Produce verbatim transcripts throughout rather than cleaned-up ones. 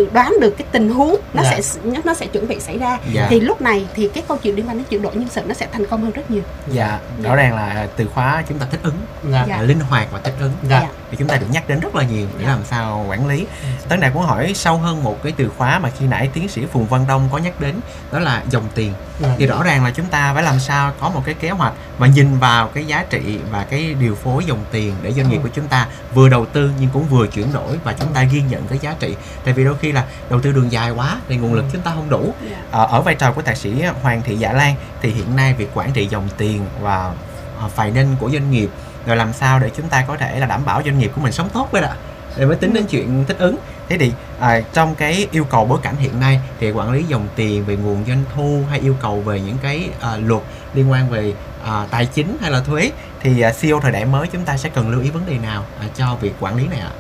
đoán được cái tình huống nó Dạ. sẽ nó sẽ chuẩn bị xảy ra, Dạ. thì lúc này thì cái câu chuyện liên quan đến chuyển đổi nhân sự nó sẽ thành công hơn rất nhiều. Dạ, rõ ràng là từ khóa chúng ta thích ứng, Dạ. Dạ. à, linh hoạt và thích ứng. Dạ. Dạ. Thì chúng ta được nhắc đến rất là nhiều để làm sao quản lý. Tấn Đạt muốn hỏi sâu hơn một cái từ khóa mà khi nãy tiến sĩ Phùng Văn Đông có nhắc đến, đó là dòng tiền. Dạ. Thì rõ ràng là chúng ta phải làm sao có một cái kế hoạch và nhìn vào cái giá trị và cái điều phối dòng tiền để doanh nghiệp của chúng ta vừa đầu tư nhưng cũng vừa chuyển đổi và chúng ta ghi nhận cái giá trị. Tại vì đôi khi là đầu tư đường dài quá thì nguồn lực chúng ta không đủ. Ở, ở vai trò của thạc sĩ Hoàng Thị Dạ Lan thì hiện nay việc quản trị dòng tiền và finance của doanh nghiệp, rồi làm sao để chúng ta có thể là đảm bảo doanh nghiệp của mình sống tốt với ạ, để mới tính đến chuyện thích ứng. Thế thì à, trong cái yêu cầu bối cảnh hiện nay thì quản lý dòng tiền về nguồn doanh thu hay yêu cầu về những cái à, luật liên quan về à, tài chính hay là thuế thì à, xê e ô thời đại mới chúng ta sẽ cần lưu ý vấn đề nào à, cho việc quản lý này ạ?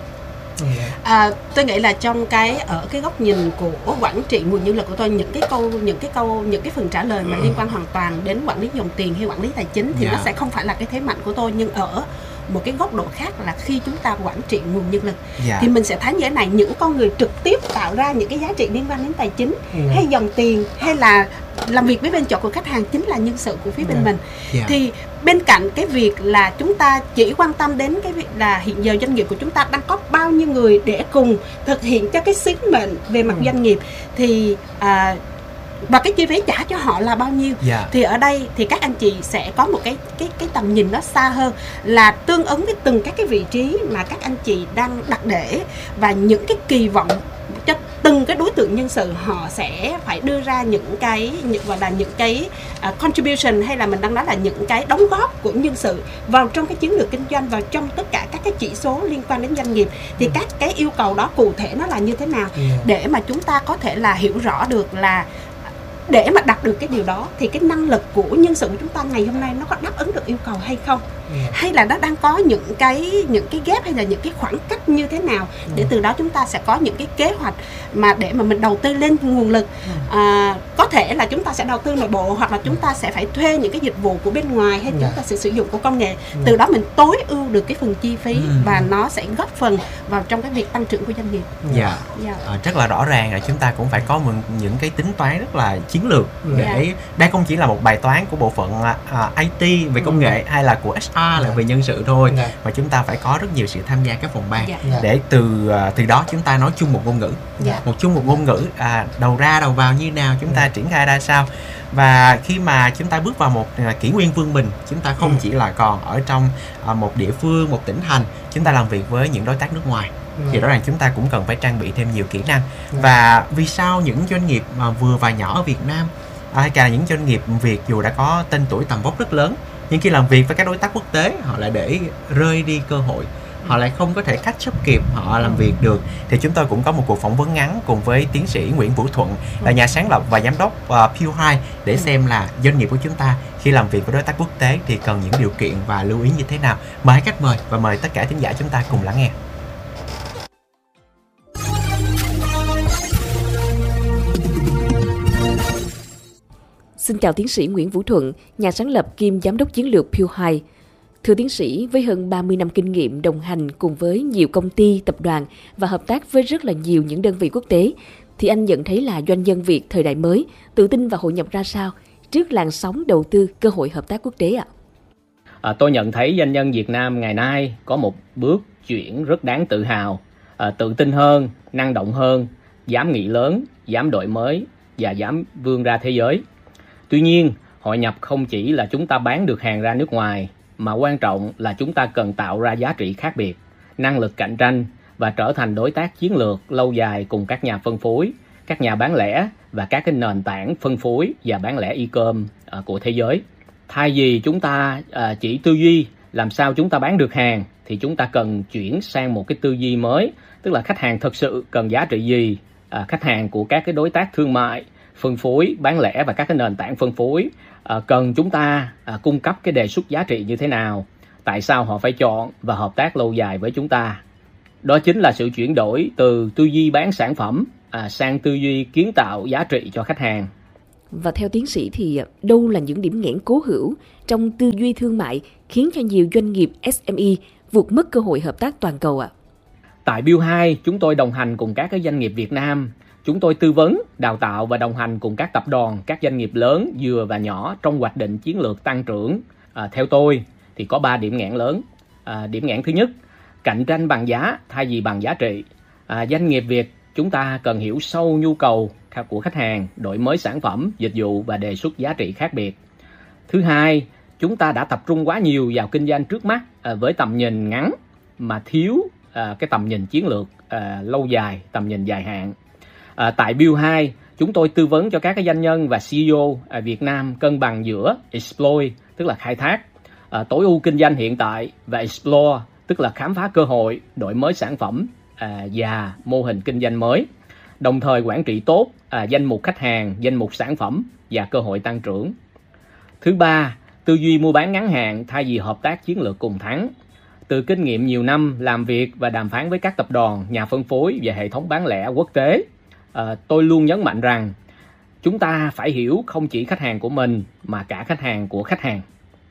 À, tôi nghĩ là trong cái ở cái góc nhìn của quản trị nguồn nhân lực của tôi, những cái câu những cái câu những cái phần trả lời mà liên quan hoàn toàn đến quản lý dòng tiền hay quản lý tài chính thì Dạ. nó sẽ không phải là cái thế mạnh của tôi, nhưng ở một cái góc độ khác là khi chúng ta quản trị nguồn nhân lực Dạ. thì mình sẽ thấy như thế này: những con người trực tiếp tạo ra những cái giá trị liên quan đến tài chính Ừ. hay dòng tiền hay là làm việc với bên chỗ của khách hàng chính là nhân sự của phía bên Dạ. mình. Dạ. Thì bên cạnh cái việc là chúng ta chỉ quan tâm đến cái việc là hiện giờ doanh nghiệp của chúng ta đang có bao nhiêu người để cùng thực hiện cho cái sứ mệnh về mặt Ừ. doanh nghiệp, thì à, và cái chi phí trả cho họ là bao nhiêu, Dạ. thì ở đây thì các anh chị sẽ có một cái cái cái tầm nhìn nó xa hơn, là tương ứng với từng các cái vị trí mà các anh chị đang đặt để, và những cái kỳ vọng cho từng cái đối tượng nhân sự họ sẽ phải đưa ra những cái những gọi là những cái uh, contribution, hay là mình đang nói là những cái đóng góp của nhân sự vào trong cái chiến lược kinh doanh, vào trong tất cả các cái chỉ số liên quan đến doanh nghiệp. Thì Ừ. các cái yêu cầu đó cụ thể nó là như thế nào, Ừ. để mà chúng ta có thể là hiểu rõ được là để mà đạt được cái điều đó thì cái năng lực của nhân sự của chúng ta ngày hôm nay nó có đáp ứng được yêu cầu hay không, Ừ. hay là nó đang có những cái những cái gap hay là những cái khoảng cách như thế nào, để từ đó chúng ta sẽ có những cái kế hoạch mà để mà mình đầu tư lên nguồn lực. À, có thể là chúng ta sẽ đầu tư nội bộ, hoặc là chúng ta sẽ phải thuê những cái dịch vụ của bên ngoài, hay chúng ta sẽ sử dụng của công nghệ. Từ đó mình tối ưu được cái phần chi phí Ừ. và nó sẽ góp phần vào trong cái việc tăng trưởng của doanh nghiệp. Dạ. Dạ. À, rất là rõ ràng là chúng ta cũng phải có một, những cái tính toán rất là chiến lược Ừ. để đây không chỉ là một bài toán của bộ phận à, i tê về công Ừ. nghệ hay là của ếch a là Dạ. về nhân sự thôi, Dạ. mà chúng ta phải có rất nhiều sự tham gia các phòng ban Dạ. Dạ. để từ à, từ đó chúng ta nói chung một ngôn ngữ, Dạ. một chung một ngôn ngữ à, đầu ra đầu vào như nào, chúng ta triển khai ra sao. Và khi mà chúng ta bước vào một à, kỷ nguyên vương mình, chúng ta không Ừ. chỉ là còn ở trong à, một địa phương, một tỉnh thành, chúng ta làm việc với những đối tác nước ngoài, thì rõ ràng chúng ta cũng cần phải trang bị thêm nhiều kỹ năng. Và vì sao những doanh nghiệp mà vừa và nhỏ ở Việt Nam, à, hay cả là những doanh nghiệp Việt dù đã có tên tuổi tầm vóc rất lớn, nhưng khi làm việc với các đối tác quốc tế họ lại để rơi đi cơ hội, họ lại không có thể catch up kịp họ làm việc được. Thì chúng tôi cũng có một cuộc phỏng vấn ngắn cùng với tiến sĩ Nguyễn Vũ Thuận, là nhà sáng lập và giám đốc uh, Pure Hai, để xem là doanh nghiệp của chúng ta khi làm việc với đối tác quốc tế thì cần những điều kiện và lưu ý như thế nào. Mời khách mời và mời tất cả thính giả chúng ta cùng lắng nghe. Xin chào tiến sĩ Nguyễn Vũ Thuận, nhà sáng lập kiêm giám đốc chiến lược Pure Hai. Thưa tiến sĩ, với hơn ba mươi năm kinh nghiệm đồng hành cùng với nhiều công ty, tập đoàn và hợp tác với rất là nhiều những đơn vị quốc tế, thì anh nhận thấy là doanh nhân Việt thời đại mới tự tin và hội nhập ra sao trước làn sóng đầu tư, cơ hội hợp tác quốc tế ạ? À, tôi nhận thấy doanh nhân Việt Nam ngày nay có một bước chuyển rất đáng tự hào, à, tự tin hơn, năng động hơn, dám nghĩ lớn, dám đổi mới và dám vươn ra thế giới. Tuy nhiên, hội nhập không chỉ là chúng ta bán được hàng ra nước ngoài, mà quan trọng là chúng ta cần tạo ra giá trị khác biệt, năng lực cạnh tranh và trở thành đối tác chiến lược lâu dài cùng các nhà phân phối, các nhà bán lẻ và các cái nền tảng phân phối và bán lẻ e-com uh, của thế giới. Thay vì chúng ta uh, chỉ tư duy làm sao chúng ta bán được hàng, thì chúng ta cần chuyển sang một cái tư duy mới, tức là khách hàng thực sự cần giá trị gì, uh, khách hàng của các cái đối tác thương mại, phân phối, bán lẻ và các cái nền tảng phân phối à, cần chúng ta à, cung cấp cái đề xuất giá trị như thế nào, tại sao họ phải chọn và hợp tác lâu dài với chúng ta. Đó chính là sự chuyển đổi từ tư duy bán sản phẩm à, sang tư duy kiến tạo giá trị cho khách hàng. Và theo tiến sĩ thì đâu là những điểm nghẽn cố hữu trong tư duy thương mại khiến cho nhiều doanh nghiệp ét em e vụt mất cơ hội hợp tác toàn cầu ạ? tại Build hai, chúng tôi đồng hành cùng các cái doanh nghiệp Việt Nam. Chúng tôi tư vấn, đào tạo và đồng hành cùng các tập đoàn, các doanh nghiệp lớn, vừa và nhỏ trong hoạch định chiến lược tăng trưởng. À, theo tôi thì có ba điểm nghẽn lớn. À, điểm nghẽn thứ nhất, cạnh tranh bằng giá thay vì bằng giá trị. À, doanh nghiệp Việt chúng ta cần hiểu sâu nhu cầu của khách hàng, đổi mới sản phẩm, dịch vụ và đề xuất giá trị khác biệt. Thứ hai, chúng ta đã tập trung quá nhiều vào kinh doanh trước mắt à, với tầm nhìn ngắn mà thiếu à, cái tầm nhìn chiến lược à, lâu dài, tầm nhìn dài hạn. À, tại Build hai, chúng tôi tư vấn cho các cái doanh nhân và xê e ô à, Việt Nam cân bằng giữa exploit, tức là khai thác, à, tối ưu kinh doanh hiện tại, và explore, tức là khám phá cơ hội, đổi mới sản phẩm à, và mô hình kinh doanh mới. Đồng thời quản trị tốt à, danh mục khách hàng, danh mục sản phẩm và cơ hội tăng trưởng. Thứ ba, tư duy mua bán ngắn hạn thay vì hợp tác chiến lược cùng thắng. Từ kinh nghiệm nhiều năm làm việc và đàm phán với các tập đoàn, nhà phân phối và hệ thống bán lẻ quốc tế, à, tôi luôn nhấn mạnh rằng chúng ta phải hiểu không chỉ khách hàng của mình mà cả khách hàng của khách hàng.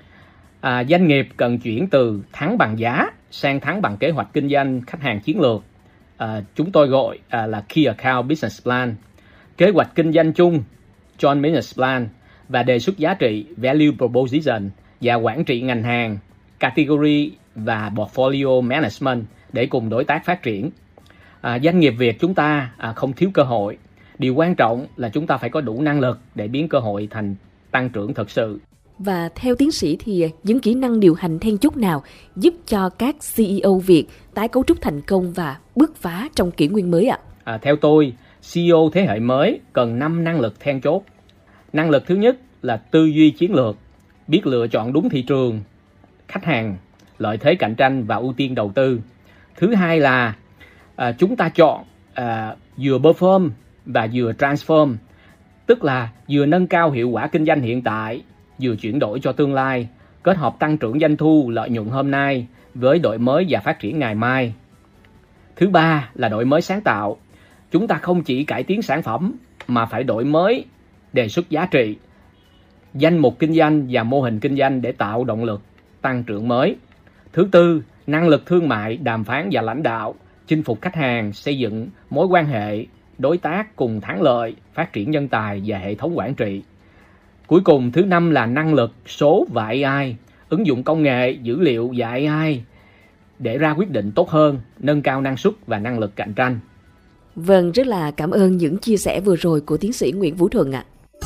À, doanh nghiệp cần chuyển từ thắng bằng giá sang thắng bằng kế hoạch kinh doanh khách hàng chiến lược. À, chúng tôi gọi à, là Key Account Business Plan, kế hoạch kinh doanh chung Joint Business Plan, và đề xuất giá trị Value Proposition, và quản trị ngành hàng, Category và Portfolio Management để cùng đối tác phát triển. À, doanh nghiệp Việt chúng ta à, không thiếu cơ hội. Điều quan trọng là chúng ta phải có đủ năng lực để biến cơ hội thành tăng trưởng thực sự. Và theo tiến sĩ thì những kỹ năng điều hành then chốt nào giúp cho các xê e ô Việt tái cấu trúc thành công và bứt phá trong kỷ nguyên mới ạ? À, theo tôi, xê e ô thế hệ mới cần năm năng lực then chốt. Năng lực thứ nhất là tư duy chiến lược, biết lựa chọn đúng thị trường, khách hàng, lợi thế cạnh tranh và ưu tiên đầu tư. Thứ hai là à, chúng ta chọn à, vừa perform và vừa transform, tức là vừa nâng cao hiệu quả kinh doanh hiện tại, vừa chuyển đổi cho tương lai, kết hợp tăng trưởng doanh thu, lợi nhuận hôm nay với đổi mới và phát triển ngày mai. Thứ ba là đổi mới sáng tạo. Chúng ta không chỉ cải tiến sản phẩm mà phải đổi mới đề xuất giá trị, danh mục kinh doanh và mô hình kinh doanh để tạo động lực tăng trưởng mới. Thứ tư, năng lực thương mại, đàm phán và lãnh đạo, chinh phục khách hàng, xây dựng mối quan hệ đối tác cùng thắng lợi, phát triển nhân tài và hệ thống quản trị. Cuối cùng, thứ năm là năng lực số và a i, ứng dụng công nghệ, dữ liệu và a i để ra quyết định tốt hơn, nâng cao năng suất và năng lực cạnh tranh. Vâng, rất là cảm ơn những chia sẻ vừa rồi của tiến sĩ Nguyễn Vũ Thuận ạ.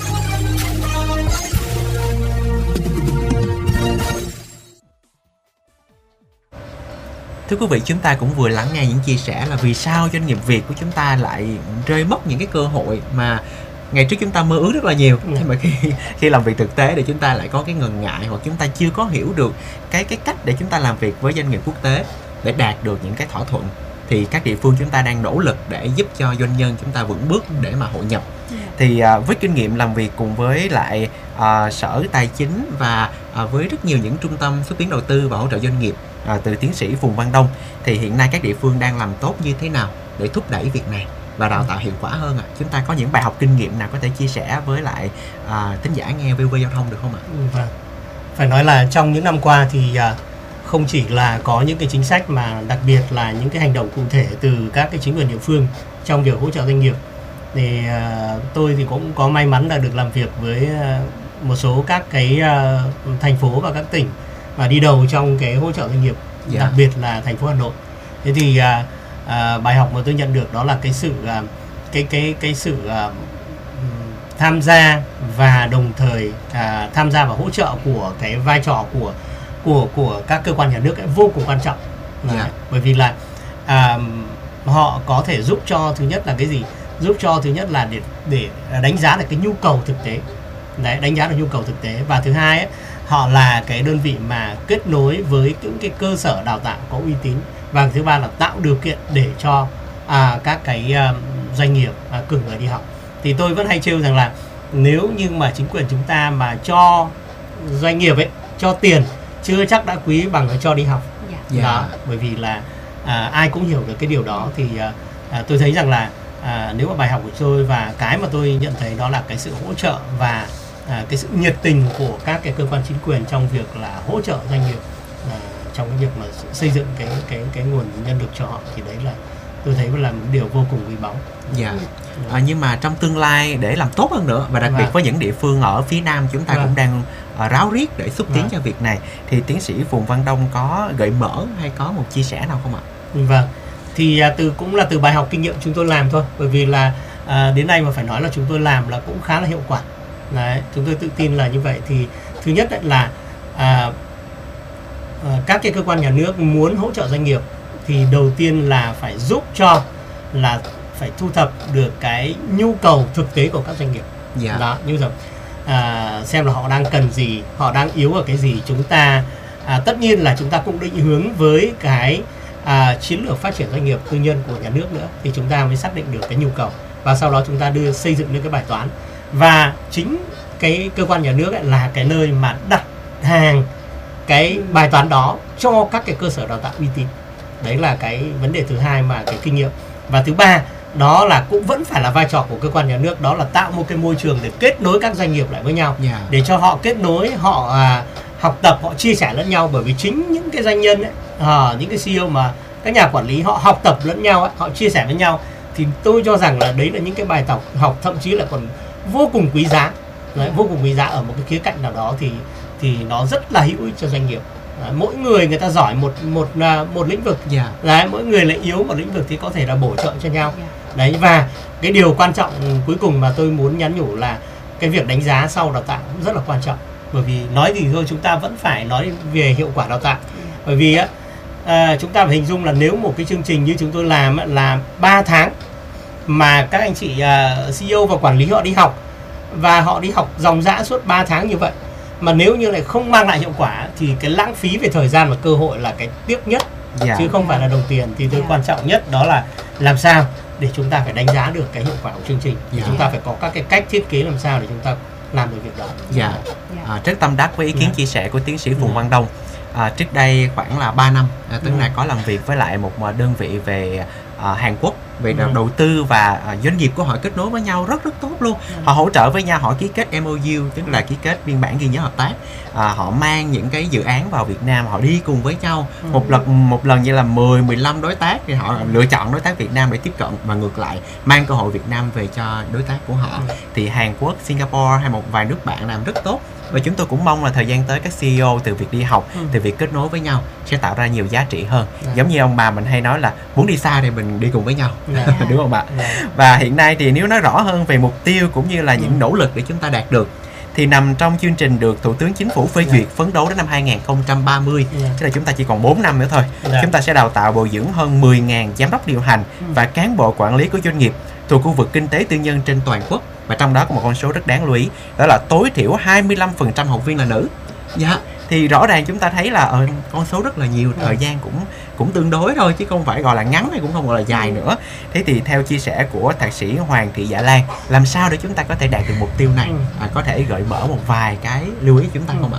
Thưa quý vị, chúng ta cũng vừa lắng nghe những chia sẻ là vì sao doanh nghiệp Việt của chúng ta lại rơi mất những cái cơ hội mà ngày trước chúng ta mơ ước rất là nhiều, nhưng mà khi khi làm việc thực tế thì chúng ta lại có cái ngần ngại, hoặc chúng ta chưa có hiểu được cái cái cách để chúng ta làm việc với doanh nghiệp quốc tế để đạt được những cái thỏa thuận. Thì các địa phương chúng ta đang nỗ lực để giúp cho doanh nhân chúng ta vững bước để mà hội nhập. Thì à, với kinh nghiệm làm việc cùng với lại à, Sở Tài chính và à, với rất nhiều những trung tâm xúc tiến đầu tư và hỗ trợ doanh nghiệp à, từ tiến sĩ Phùng Văn Đông, thì hiện nay các địa phương đang làm tốt như thế nào để thúc đẩy việc này và đào tạo hiệu quả hơn ạ? À? Chúng ta có những bài học kinh nghiệm nào có thể chia sẻ với lại à, thính giả nghe vê o vê Giao thông được không ạ? Vâng. Phải nói là trong những năm qua thì à, không chỉ là có những cái chính sách mà đặc biệt là những cái hành động cụ thể từ các cái chính quyền địa phương trong việc hỗ trợ doanh nghiệp. Thì uh, tôi thì cũng có may mắn là được làm việc với uh, một số các cái uh, thành phố và các tỉnh và đi đầu trong cái hỗ trợ doanh nghiệp, yeah. đặc biệt là thành phố Hà Nội. Thế thì uh, uh, bài học mà tôi nhận được đó là cái sự uh, cái cái cái sự uh, tham gia và đồng thời uh, tham gia và hỗ trợ của cái vai trò của của của các cơ quan nhà nước ấy vô cùng quan trọng. Yeah. Bởi vì là uh, họ có thể giúp cho, thứ nhất là cái gì? Giúp cho thứ nhất là để để đánh giá được cái nhu cầu thực tế. Đấy, đánh giá được nhu cầu thực tế. Và thứ hai ấy, họ là cái đơn vị mà kết nối với những cái cơ sở đào tạo có uy tín. Và thứ ba là tạo điều kiện để cho à, các cái um, doanh nghiệp à, cử người đi học. Thì tôi vẫn hay trêu rằng là nếu như mà chính quyền chúng ta mà cho doanh nghiệp ấy, cho tiền chưa chắc đã quý bằng cho đi học. Yeah. Đó, bởi vì là à, ai cũng hiểu được cái điều đó. Thì à, tôi thấy rằng là à, nếu mà bài học của tôi và cái mà tôi nhận thấy đó là cái sự hỗ trợ và à, cái sự nhiệt tình của các cái cơ quan chính quyền trong việc là hỗ trợ doanh nghiệp à, trong cái việc mà xây dựng cái cái cái nguồn nhân lực cho họ, thì đấy là tôi thấy là một điều vô cùng quý báu. Dạ. Yeah. À, nhưng mà trong tương lai để làm tốt hơn nữa, và đặc biệt với những địa phương ở phía Nam chúng ta cũng đang uh, ráo riết để xúc tiến cho việc này, thì tiến sĩ Phùng Văn Đông có gợi mở hay có một chia sẻ nào không ạ? Vâng, thì uh, từ cũng là từ bài học kinh nghiệm chúng tôi làm thôi, bởi vì là uh, đến nay mà phải nói là chúng tôi làm là cũng khá là hiệu quả. Đấy, chúng tôi tự tin là như vậy. Thì thứ nhất là uh, uh, các cái cơ quan nhà nước muốn hỗ trợ doanh nghiệp thì đầu tiên là phải giúp cho là phải thu thập được cái nhu cầu thực tế của các doanh nghiệp. Yeah. Đó, như rồi à, xem là họ đang cần gì, họ đang yếu ở cái gì. Chúng ta à, tất nhiên là chúng ta cũng định hướng với cái à, chiến lược phát triển doanh nghiệp tư nhân của nhà nước nữa, thì chúng ta mới xác định được cái nhu cầu, và sau đó chúng ta đưa xây dựng lên cái bài toán. Và chính cái cơ quan nhà nước ấy là cái nơi mà đặt hàng cái bài toán đó cho các cái cơ sở đào tạo uy tín. Đấy là cái vấn đề thứ hai mà cái kinh nghiệm. Và thứ ba, đó là cũng vẫn phải là vai trò của cơ quan nhà nước, đó là tạo một cái môi trường để kết nối các doanh nghiệp lại với nhau. Yeah. Để cho họ kết nối, họ à, học tập, họ chia sẻ lẫn nhau. Bởi vì chính những cái doanh nhân ấy, à, những cái xê e ô mà các nhà quản lý họ học tập lẫn nhau ấy, họ chia sẻ với nhau, thì tôi cho rằng là đấy là những cái bài học, học thậm chí là còn vô cùng quý giá. Đấy, vô cùng quý giá ở một cái khía cạnh nào đó thì thì nó rất là hữu ích cho doanh nghiệp. Đấy, mỗi người người ta giỏi một một một lĩnh vực, yeah. Đấy, mỗi người lại yếu một lĩnh vực thì có thể là bổ trợ cho nhau. Yeah. Đấy, và cái điều quan trọng cuối cùng mà tôi muốn nhắn nhủ là cái việc đánh giá sau đào tạo cũng rất là quan trọng. Bởi vì nói gì thôi chúng ta vẫn phải nói về hiệu quả đào tạo. Bởi vì á, à, chúng ta phải hình dung là nếu một cái chương trình như chúng tôi làm á, là ba tháng mà các anh chị uh, xê e ô và quản lý họ đi học, và họ đi học ròng rã suốt ba tháng như vậy, mà nếu như lại không mang lại hiệu quả thì cái lãng phí về thời gian và cơ hội là cái tiếc nhất, yeah. Chứ không phải là đồng tiền. Thì tôi yeah. quan trọng nhất đó là làm sao để chúng ta phải đánh giá được cái hiệu quả của chương trình. Thì yeah. chúng ta phải có các cái cách thiết kế làm sao để chúng ta làm được việc đó. Dạ. Yeah. Yeah. À, rất tâm đắc với ý kiến yeah. chia sẻ của tiến sĩ Phùng yeah. Văn Đông. À, trước đây khoảng là ba năm, à, Tuấn Này có làm việc với lại một đơn vị về à, Hàn Quốc về ừ. đầu tư, và à, doanh nghiệp của họ kết nối với nhau rất rất tốt luôn. Ừ. Họ hỗ trợ với nhau, họ ký kết em ô u, tức là ký kết biên bản ghi nhớ hợp tác. À, họ mang những cái dự án vào Việt Nam, họ đi cùng với nhau. Ừ. Một lần một lần như là mười, mười lăm đối tác thì họ lựa chọn đối tác Việt Nam để tiếp cận, và ngược lại mang cơ hội Việt Nam về cho đối tác của họ. Ừ. Thì Hàn Quốc, Singapore hay một vài nước bạn làm rất tốt. Và chúng tôi cũng mong là thời gian tới các xê e ô từ việc đi học, ừ. từ việc kết nối với nhau sẽ tạo ra nhiều giá trị hơn. Yeah. Giống như ông bà mình hay nói là muốn đi xa thì mình đi cùng với nhau. Yeah. Đúng không ạ? Yeah. Và hiện nay thì nếu nói rõ hơn về mục tiêu cũng như là những ừ. nỗ lực để chúng ta đạt được, thì nằm trong chương trình được Thủ tướng Chính phủ phê duyệt, yeah. phấn đấu đến năm hai không ba mươi, yeah. tức là chúng ta chỉ còn bốn năm nữa thôi. Yeah. Chúng ta sẽ đào tạo bồi dưỡng hơn mười nghìn giám đốc điều hành ừ. và cán bộ quản lý của doanh nghiệp thuộc khu vực kinh tế tư nhân trên toàn quốc. Và trong đó có một con số rất đáng lưu ý, đó là tối thiểu hai mươi lăm phần trăm học viên là nữ. Dạ. Thì rõ ràng chúng ta thấy là ở con số rất là nhiều, thời gian cũng cũng tương đối thôi, chứ không phải gọi là ngắn hay cũng không gọi là dài nữa. Thế thì theo chia sẻ của thạc sĩ Hoàng Thị Dạ Lan, làm sao để chúng ta có thể đạt được mục tiêu này? À, có thể gợi mở một vài cái lưu ý chúng ta không ạ?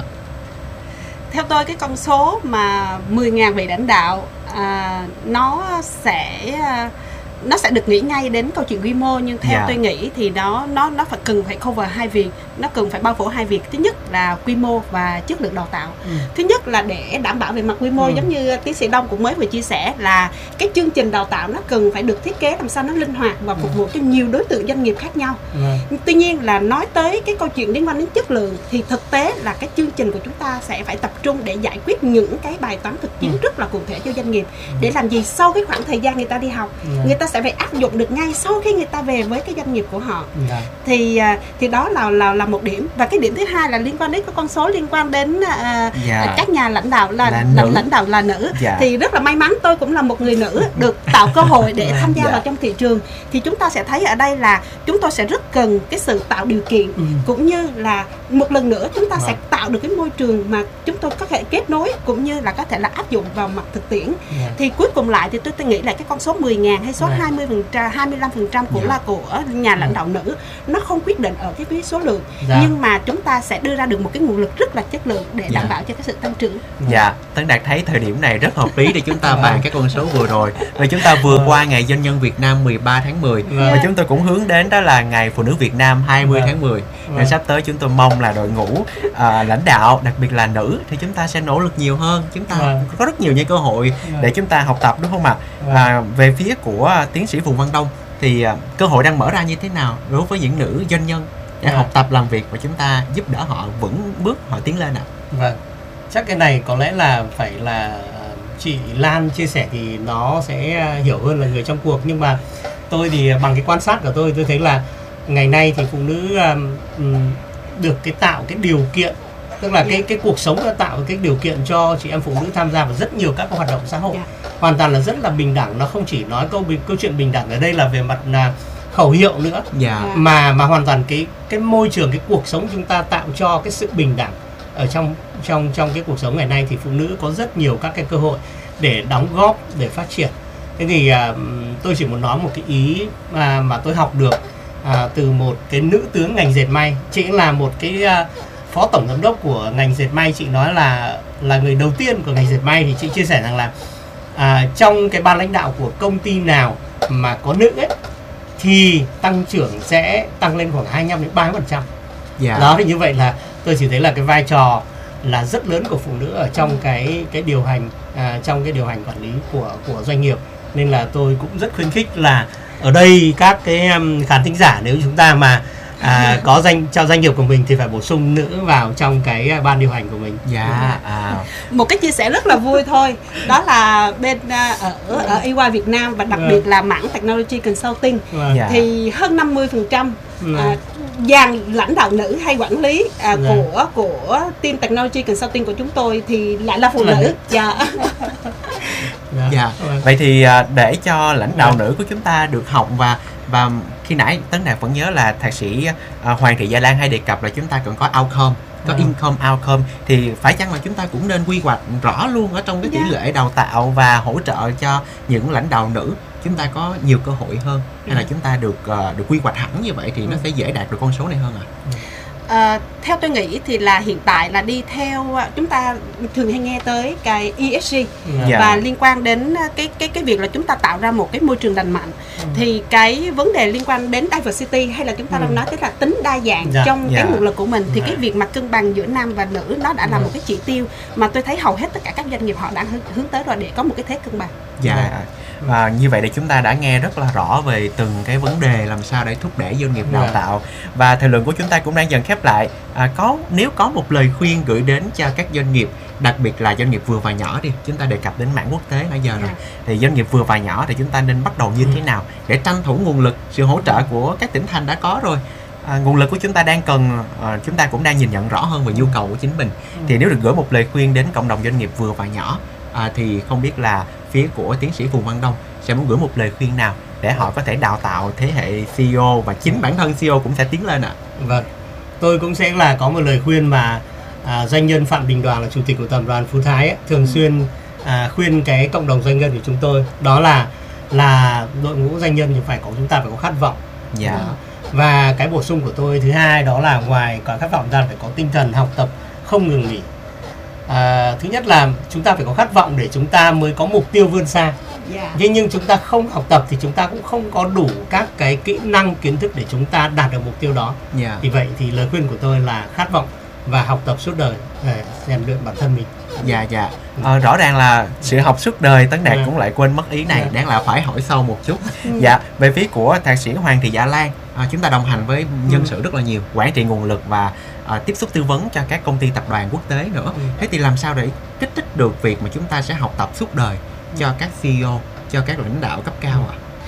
Theo tôi, cái con số mà mười nghìn vị lãnh đạo à, nó sẽ nó sẽ được nghĩ ngay đến câu chuyện quy mô, nhưng theo yeah. tôi nghĩ thì nó nó nó phải cần phải cover hai việc, nó cần phải bao phủ hai việc. Thứ nhất là quy mô và chất lượng đào tạo. Ừ. Thứ nhất là để đảm bảo về mặt quy mô, ừ. giống như tiến sĩ Đông cũng mới vừa chia sẻ, là cái chương trình đào tạo nó cần phải được thiết kế làm sao nó linh hoạt và phục vụ cho nhiều đối tượng doanh nghiệp khác nhau. Ừ. Tuy nhiên là nói tới cái câu chuyện liên quan đến chất lượng thì thực tế là cái chương trình của chúng ta sẽ phải tập trung để giải quyết những cái bài toán thực chiến ừ. rất là cụ thể cho doanh nghiệp. Ừ. Để làm gì sau cái khoảng thời gian người ta đi học, ừ. người ta sẽ phải áp dụng được ngay sau khi người ta về với cái doanh nghiệp của họ. Yeah. Thì thì đó là là là một điểm. Và cái điểm thứ hai là liên quan đến cái con số liên quan đến uh, yeah. các nhà lãnh đạo là, là, là lãnh đạo là nữ. Yeah. Thì rất là may mắn tôi cũng là một người nữ được tạo cơ hội để tham gia yeah. vào trong thị trường. Thì chúng ta sẽ thấy ở đây là chúng tôi sẽ rất cần cái sự tạo điều kiện, ừ. cũng như là một lần nữa chúng ta wow. sẽ tạo được cái môi trường mà chúng tôi có thể kết nối, cũng như là có thể là áp dụng vào mặt thực tiễn. Yeah. Thì cuối cùng lại thì tôi, tôi nghĩ là cái con số mười nghìn hay số yeah. hai mươi phần trăm, hai mươi lăm phần trăm của Dạ. là của nhà lãnh đạo nữ. Nó không quyết định ở cái phía số lượng, Dạ. nhưng mà chúng ta sẽ đưa ra được một cái nguồn lực rất là chất lượng để Dạ. đảm bảo cho cái sự tăng trưởng. Dạ, Tấn Đạt thấy thời điểm này rất hợp lý để chúng ta bàn cái con số vừa rồi. Và chúng ta vừa qua ngày Doanh nhân Việt Nam mười ba tháng mười, Vâng. và chúng tôi cũng hướng đến đó là ngày Phụ nữ Việt Nam hai mươi Vâng. tháng mười. Vâng. Nên sắp tới chúng tôi mong là đội ngũ à, lãnh đạo, đặc biệt là nữ, thì chúng ta sẽ nỗ lực nhiều hơn. Chúng ta Vâng. có rất nhiều những cơ hội Vâng. để chúng ta học tập, đúng không ạ? Vâng. À, về phía của à, tiến sĩ Phùng Văn Đông thì à, cơ hội đang mở ra như thế nào đối với những nữ doanh nhân để Vâng. học tập làm việc và chúng ta giúp đỡ họ vững bước họ tiến lên ạ? Vâng, chắc cái này có lẽ là phải là chị Lan chia sẻ thì nó sẽ hiểu hơn là người trong cuộc, nhưng mà tôi thì bằng cái quan sát của tôi tôi thấy là ngày nay thì phụ nữ um, um, được cái tạo cái điều kiện, tức là cái cái cuộc sống đã tạo cái điều kiện cho chị em phụ nữ tham gia vào rất nhiều các cái hoạt động xã hội, Dạ. hoàn toàn là rất là bình đẳng. Nó không chỉ nói câu bình- câu chuyện bình đẳng ở đây là về mặt là khẩu hiệu nữa, Dạ. Dạ. mà mà hoàn toàn cái cái môi trường, cái cuộc sống chúng ta tạo cho cái sự bình đẳng ở trong trong trong cái cuộc sống ngày nay, thì phụ nữ có rất nhiều các cái cơ hội để đóng góp, để phát triển. Thế thì à, tôi chỉ muốn nói một cái ý mà mà tôi học được à, từ một cái nữ tướng ngành dệt may. Chị là một cái à, phó tổng giám đốc của ngành dệt may. Chị nói là là người đầu tiên của ngành dệt may, thì chị chia sẻ rằng là à, trong cái ban lãnh đạo của công ty nào mà có nữ ấy, thì tăng trưởng sẽ tăng lên khoảng hai mươi lăm đến ba mươi phần trăm. Dạ. Đó, thì như vậy là tôi chỉ thấy là cái vai trò là rất lớn của phụ nữ ở trong cái cái điều hành à, trong cái điều hành quản lý của của doanh nghiệp. Nên là tôi cũng rất khuyến khích là ở đây các cái um, khán thính giả, nếu chúng ta mà à, có danh cho doanh nghiệp của mình thì phải bổ sung nữ vào trong cái à, ban điều hành của mình. Dạ. À. Một cái chia sẻ rất là vui thôi, đó là bên à, ở ở e y Việt Nam và đặc Vâng. biệt là mảng Technology Consulting, Vâng. Dạ. thì hơn năm mươi phần trăm Vâng. à, dàn lãnh đạo nữ hay quản lý à, Vâng. của của team Technology Consulting của chúng tôi thì lại là phụ Là nữ. nữ. Dạ. Đó. Dạ. Vâng. Vậy thì à, để cho lãnh đạo Vâng. nữ của chúng ta được học, và và khi nãy Tấn Đạt vẫn nhớ là thạc sĩ à, Hoàng Thị Gia Lan hay đề cập là chúng ta cần có outcome, có Vâng. income outcome, thì phải chăng là chúng ta cũng nên quy hoạch rõ luôn ở trong cái tỷ Dạ. lệ đào tạo và hỗ trợ cho những lãnh đạo nữ chúng ta có nhiều cơ hội hơn, hay là chúng ta được à, được quy hoạch hẳn như vậy thì nó sẽ dễ đạt được con số này hơn ạ? À, theo tôi nghĩ thì là hiện tại là đi theo, chúng ta thường hay nghe tới cái E S G Vâng. Dạ. và liên quan đến cái cái cái việc là chúng ta tạo ra một cái môi trường lành mạnh, thì cái vấn đề liên quan đến diversity hay là chúng ta Ừ. đang nói tới là tính đa dạng Dạ. trong Dạ. cái nguồn lực của mình, thì Dạ. cái việc mà cân bằng giữa nam và nữ nó đã là Dạ. một cái chỉ tiêu mà tôi thấy hầu hết tất cả các doanh nghiệp họ đang hướng, hướng tới rồi, để có một cái thế cân bằng. Dạ. À, như vậy thì chúng ta đã nghe rất là rõ về từng cái vấn đề làm sao để thúc đẩy doanh nghiệp đào Dạ. tạo, và thời lượng của chúng ta cũng đang dần khép lại. À, có nếu có một lời khuyên gửi đến cho các doanh nghiệp, đặc biệt là doanh nghiệp vừa và nhỏ đi, chúng ta đề cập đến mảng quốc tế nãy giờ rồi, Dạ. thì doanh nghiệp vừa và nhỏ thì chúng ta nên bắt đầu như thế nào để tranh thủ nguồn lực, sự hỗ trợ của các tỉnh thành đã có rồi. À, nguồn lực của chúng ta đang cần, à, chúng ta cũng đang nhìn nhận rõ hơn về nhu cầu của chính mình. Thì nếu được gửi một lời khuyên đến cộng đồng doanh nghiệp vừa và nhỏ, à, thì không biết là phía của tiến sĩ Phùng Văn Đông sẽ muốn gửi một lời khuyên nào để họ có thể đào tạo thế hệ C E O, và chính bản thân C E O cũng sẽ tiến lên ạ? Vâng, tôi cũng sẽ là có một lời khuyên mà à, doanh nhân Phạm Đình Đoàn là chủ tịch của tập đoàn Phú Thái ấy, thường xuyên à, khuyên cái cộng đồng doanh nhân của chúng tôi, đó là là đội ngũ doanh nhân thì phải có, chúng ta phải có khát vọng. Dạ. Đó. Và cái bổ sung của tôi thứ hai đó là ngoài có khát vọng ra phải có tinh thần học tập không ngừng nghỉ. À, thứ nhất là chúng ta phải có khát vọng để chúng ta mới có mục tiêu vươn xa. Dạ. Nhưng nhưng chúng ta không học tập thì chúng ta cũng không có đủ các cái kỹ năng, kiến thức để chúng ta đạt được mục tiêu đó. Dạ. Vì vậy thì lời khuyên của tôi là khát vọng và học tập suốt đời để rèn luyện bản thân mình. Dạ. Dạ. Ờ, rõ ràng là sự học suốt đời, Tấn Đạt Dạ. cũng lại quên mất ý này, Dạ. đáng là phải hỏi sâu một chút. Dạ. Về phía của thạc sĩ Hoàng Thị Dạ Lan, à, chúng ta đồng hành với nhân Ừ. sự rất là nhiều, quản trị nguồn lực và à, tiếp xúc tư vấn cho các công ty tập đoàn quốc tế nữa. Ừ. Thế thì làm sao để kích thích được việc mà chúng ta sẽ học tập suốt đời cho các C E O, cho các lãnh đạo cấp cao ạ?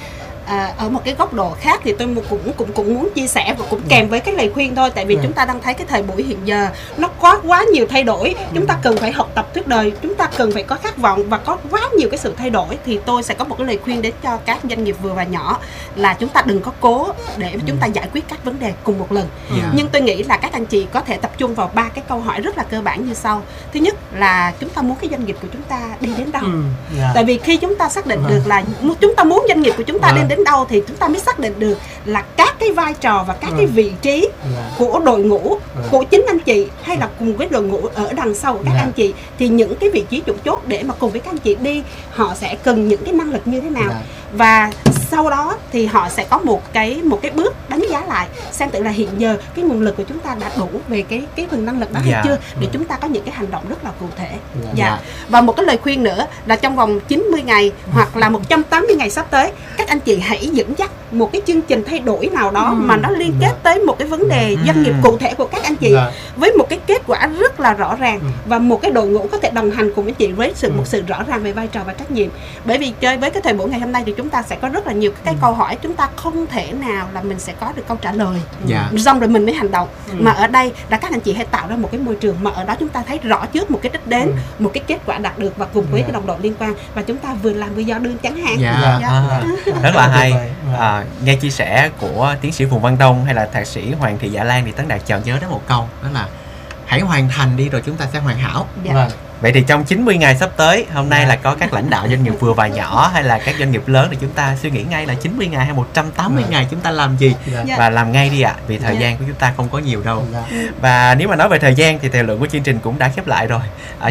À, ở một cái góc độ khác thì tôi cũng cũng cũng muốn chia sẻ và cũng kèm với cái lời khuyên thôi, tại vì ừ. chúng ta đang thấy cái thời buổi hiện giờ nó có quá nhiều thay đổi, chúng ta cần phải học tập thuyết đời, chúng ta cần phải có khát vọng và có quá nhiều cái sự thay đổi. Thì tôi sẽ có một cái lời khuyên đến cho các doanh nghiệp vừa và nhỏ là chúng ta đừng có cố để chúng ta giải quyết các vấn đề cùng một lần. Yeah. Nhưng tôi nghĩ là các anh chị có thể tập trung vào ba cái câu hỏi rất là cơ bản như sau. Thứ nhất là chúng ta muốn cái doanh nghiệp của chúng ta đi đến đâu. Ừ. Yeah. Tại vì khi chúng ta xác định Vâng. được là chúng ta muốn doanh nghiệp của chúng ta Vâng. đi đến đâu thì chúng ta mới xác định được là các cái vai trò và các Vâng. cái vị trí Dạ. của đội ngũ, Vâng. của chính anh chị hay là cùng với đội ngũ ở đằng sau của các Dạ. anh chị, thì những cái vị trí chủ chốt để mà cùng với các anh chị đi, họ sẽ cần những cái năng lực như thế nào. Dạ. Và sau đó thì họ sẽ có một cái một cái bước đánh giá lại xem tự là hiện giờ cái nguồn lực của chúng ta đã đủ về cái cái phần năng lực đó Dạ. hay chưa, để Vâng. chúng ta có những cái hành động rất là cụ thể. Dạ. Dạ. Dạ. Và một cái lời khuyên nữa là trong vòng chín mươi ngày hoặc là một trăm tám mươi ngày sắp tới, các anh chị hãy dẫn dắt một cái chương trình thay đổi nào đó Ừ. mà nó liên kết Dạ. tới một cái vấn đề Ừ. doanh nghiệp cụ thể của các anh chị, Dạ. với một cái kết quả rất là rõ ràng, Ừ. và một cái đội ngũ có thể đồng hành cùng với chị với sự Ừ. một sự rõ ràng về vai trò và trách nhiệm. Bởi vì chơi với cái thời buổi ngày hôm nay thì chúng ta sẽ có rất là nhiều cái Ừ. câu hỏi, chúng ta không thể nào là mình sẽ có được câu trả lời Dạ. xong rồi mình mới hành động. Ừ. Mà ở đây là các anh chị hãy tạo ra một cái môi trường mà ở đó chúng ta thấy rõ trước một cái đích đến, Ừ. một cái kết quả đạt được, và cùng với Dạ. cái đồng đội liên quan, và chúng ta vừa làm vừa do đương chẳng hạn. Dạ. Dạ. À, rất là hay. Tuyệt vời. Vâng. À, nghe chia sẻ của tiến sĩ Phùng Văn Đông hay là thạc sĩ Hoàng Thị Dạ Lan thì Tấn Đạt chợt nhớ đến một câu, đó là hãy hoàn thành đi rồi chúng ta sẽ hoàn hảo. Dạ. Vâng. Vậy thì trong chín mươi ngày sắp tới, hôm nay Dạ. là có các lãnh đạo doanh nghiệp vừa và nhỏ hay là các doanh nghiệp lớn thì chúng ta suy nghĩ ngay là chín mươi ngày hay một trăm tám mươi Dạ. ngày chúng ta làm gì, Dạ. Dạ. và làm ngay đi ạ, vì thời Dạ. gian của chúng ta không có nhiều đâu. Dạ. Và nếu mà nói về thời gian thì thời lượng của chương trình cũng đã khép lại rồi. À,